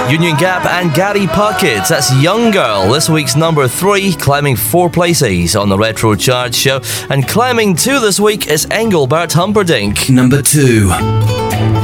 Union Gap and Gary Puckett. That's Young Girl, this week's number 3, climbing 4 places on the Retro Chart show. And climbing 2 this week is Engelbert Humperdinck. Number 2.